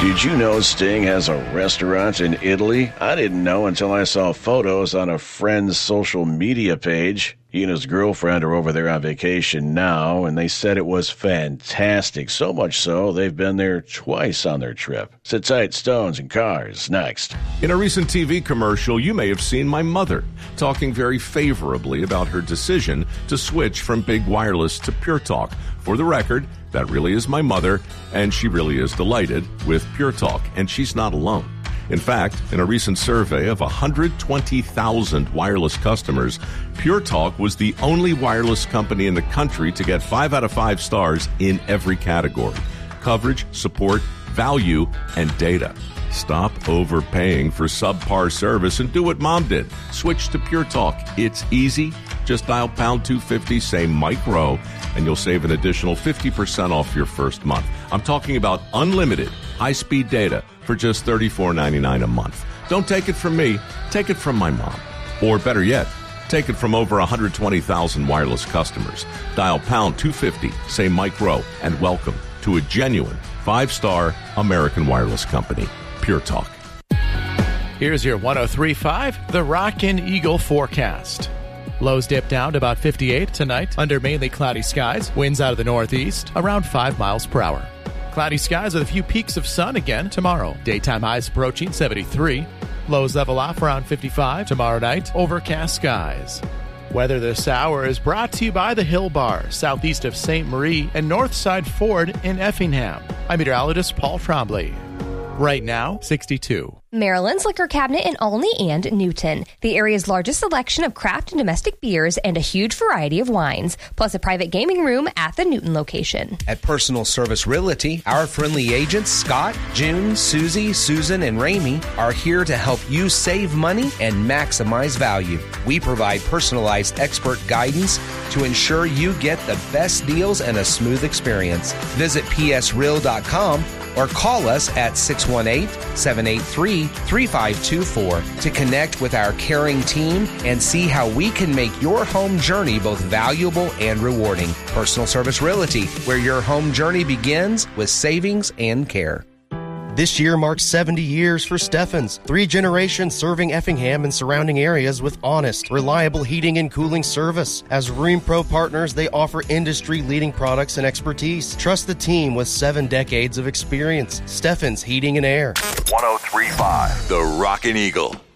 Did you know Sting has a restaurant in Italy? I didn't know until I saw photos on a friend's social media page. He and his girlfriend are over there on vacation now, and they said it was fantastic. So much so, they've been there twice on their trip. Sit tight, Stones and Cars, next. In a recent TV commercial, you may have seen my mother talking very favorably about her decision to switch from Big Wireless to Pure Talk. For the record, that really is my mother, and she really is delighted with Pure Talk, and she's not alone. In fact, in a recent survey of 120,000 wireless customers, Pure Talk was the only wireless company in the country to get 5 out of 5 stars in every category: coverage, support, value, and data. Stop overpaying for subpar service and do what Mom did. Switch to Pure Talk. It's easy. Just dial pound 250, say Mike Rowe, and you'll save an additional 50% off your first month. I'm talking about unlimited high-speed data for just $34.99 a month. Don't take it from me. Take it from my mom. Or better yet, take it from over 120,000 wireless customers. Dial pound 250, say Mike Rowe, and welcome to a genuine 5-star American wireless company, Pure Talk. Here's your 103.5, the Rockin' Eagle forecast. Lows dip down to about 58 tonight under mainly cloudy skies. Winds out of the northeast around 5 miles per hour. Cloudy skies with a few peaks of sun again tomorrow. Daytime highs approaching 73. Lows level off around 55 tomorrow night. Overcast skies. Weather this hour is brought to you by the Hill Bar, southeast of St. Marie and Northside Ford in Effingham. I'm meteorologist Paul Trombley. Right now, 62. Maryland's Liquor Cabinet in Olney and Newton. The area's largest selection of craft and domestic beers and a huge variety of wines, plus a private gaming room at the Newton location. At Personal Service Realty, our friendly agents Scott, June, Susie, Susan, and Ramey are here to help you save money and maximize value. We provide personalized expert guidance to ensure you get the best deals and a smooth experience. Visit psreal.com or call us at 618-783-3524 to connect with our caring team and see how we can make your home journey both valuable and rewarding. Personal Service Realty, where your home journey begins with savings and care. This year marks 70 years for Steffens, 3 generations serving Effingham and surrounding areas with honest, reliable heating and cooling service. As RheemPro partners, they offer industry-leading products and expertise. Trust the team with 7 decades of experience. Steffens Heating and Air. 103.5, the Rockin' Eagle.